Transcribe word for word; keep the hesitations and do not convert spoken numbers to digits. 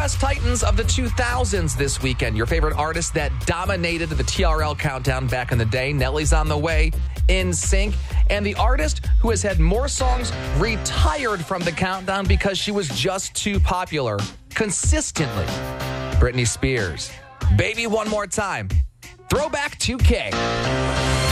Brass Titans of the two thousands this weekend. Your favorite artist that dominated the T R L countdown back in the day. Nelly's on the way, In Sync. And the artist who has had more songs retired from the countdown because she was just too popular consistently. Britney Spears. Baby One More Time. Throwback two K.